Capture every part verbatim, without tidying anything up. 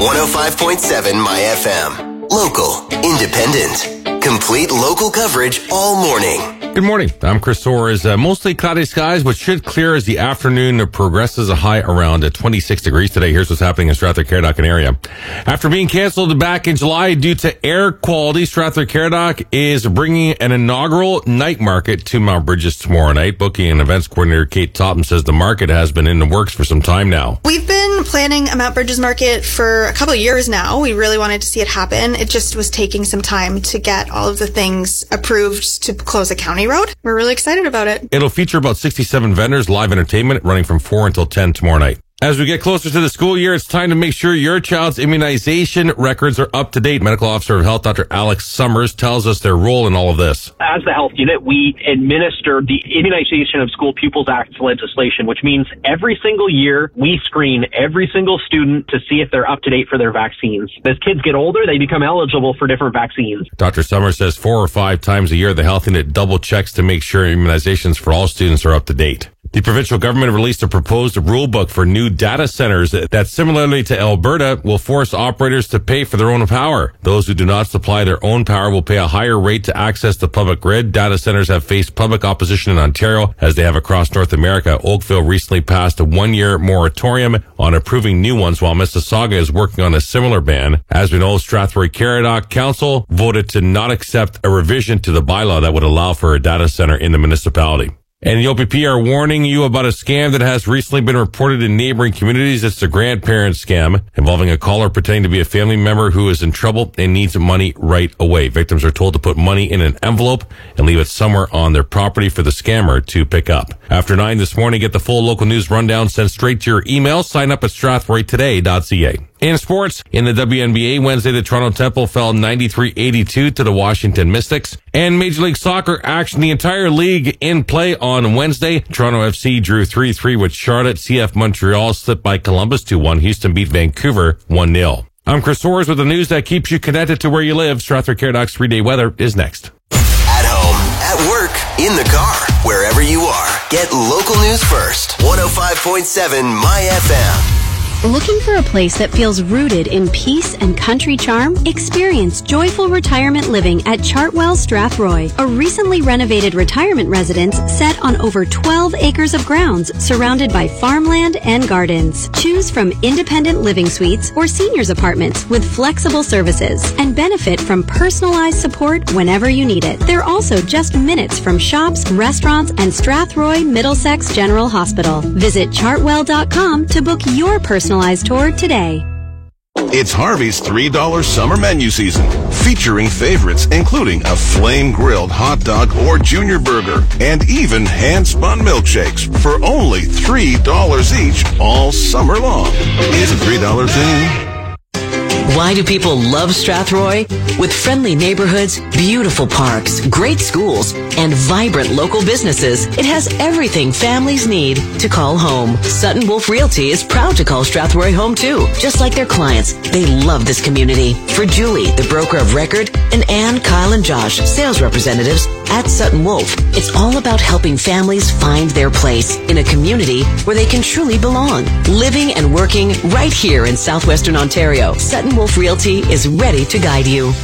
one oh five point seven My F M. Local, independent, complete local coverage all morning. Good morning. I'm Chris Soares. Uh, mostly cloudy skies, but should clear as the afternoon progresses. A high around uh, twenty-six degrees today. Here's what's happening in Stratford Caradoc and area. After being canceled back in July due to air quality, Stratford Caradoc is bringing an inaugural night market to Mount Bridges tomorrow night. Booking and events coordinator Kate Topham says the market has been in the works for some time now. We've been planning a Mount Bridges market for a couple of years now. We really wanted to see it happen. It just was taking some time to get all of the things approved to close a county road. We're really excited about it. It'll feature about sixty-seven vendors, live entertainment running from four until ten tomorrow night. As we get closer to the school year, it's time to make sure your child's immunization records are up to date. Medical Officer of Health, Doctor Alex Summers, tells us their role in all of this. As the health unit, we administer the Immunization of School Pupils Act legislation, which means every single year we screen every single student to see if they're up to date for their vaccines. As kids get older, they become eligible for different vaccines. Doctor Summers says four or five times a year, the health unit double checks to make sure immunizations for all students are up to date. The provincial government released a proposed rule book for new data centers that, similarly to Alberta, will force operators to pay for their own power. Those who do not supply their own power will pay a higher rate to access the public grid. Data centers have faced public opposition in Ontario, as they have across North America. Oakville recently passed a one-year moratorium on approving new ones, while Mississauga is working on a similar ban. As we know, Strathroy Caradoc Council voted to not accept a revision to the bylaw that would allow for a data center in the municipality. And the O P P are warning you about a scam that has recently been reported in neighboring communities. It's the grandparent scam involving a caller pretending to be a family member who is in trouble and needs money right away. Victims are told to put money in an envelope and leave it somewhere on their property for the scammer to pick up. After nine this morning, get the full local news rundown sent straight to your email. Sign up at strathroy today dot c a. In sports, in the W N B A, Wednesday, the Toronto Temple fell ninety-three eighty-two to the Washington Mystics. And Major League Soccer action, the entire league in play on Wednesday. Toronto F C drew three three with Charlotte. C F Montreal slipped by Columbus two one. Houston beat Vancouver one nil. I'm Chris Soares with the news that keeps you connected to where you live. Stratford Caradoc's three-day weather is next. At home, at work, in the car, wherever you are. Get local news first. one oh five point seven My F M. Looking for a place that feels rooted in peace and country charm? Experience joyful retirement living at Chartwell Strathroy, a recently renovated retirement residence set on over twelve acres of grounds surrounded by farmland and gardens. Choose from independent living suites or seniors apartments with flexible services and benefit from personalized support whenever you need it. They're also just minutes from shops, restaurants, and Strathroy Middlesex General Hospital. Visit chartwell dot com to book your personal personalized tour today. It's Harvey's three dollar summer menu season, featuring favorites including a flame-grilled hot dog or junior burger, and even hand-spun milkshakes for only three dollars each all summer long. Is a three dollar thing? Why do people love Strathroy? With friendly neighborhoods, beautiful parks, great schools, and vibrant local businesses, it has everything families need to call home. Sutton Wolf Realty is proud to call Strathroy home too. Just like their clients, they love this community. For Julie, the broker of record, and Anne, Kyle, and Josh, sales representatives at Sutton Wolf, it's all about helping families find their place in a community where they can truly belong. Living and working right here in southwestern Ontario, Sutton Wolf Realty is ready to guide you.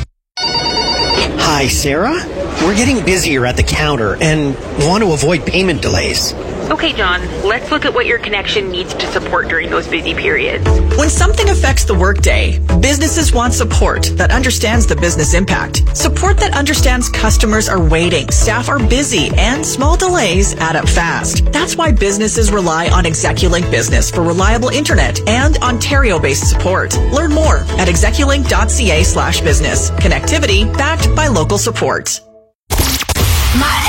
Hi, Sarah. We're getting busier at the counter and want to avoid payment delays. Okay, John, let's look at what your connection needs to support during those busy periods. When something affects the workday, businesses want support that understands the business impact. Support that understands customers are waiting, staff are busy, and small delays add up fast. That's why businesses rely on Execulink Business for reliable internet and Ontario-based support. Learn more at execulink dot c a slash business. Connectivity backed by local support. My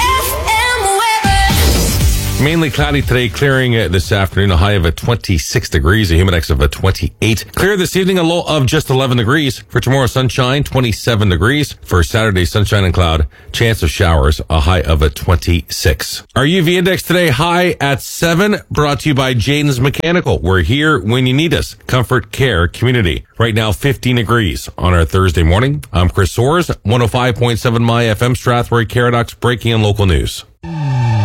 Mainly cloudy today, clearing uh, this afternoon, a high of a twenty-six degrees, a humidex of a twenty-eight. Clear this evening, a low of just eleven degrees. For tomorrow, sunshine, twenty-seven degrees. For Saturday, sunshine and cloud, chance of showers, a high of a twenty-six. Our U V index today, high at seven, brought to you by Jaden's Mechanical. We're here when you need us. Comfort Care Community. Right now, fifteen degrees on our Thursday morning. I'm Chris Soares, one oh five point seven My F M, Strathroy Caradoc's breaking and local news.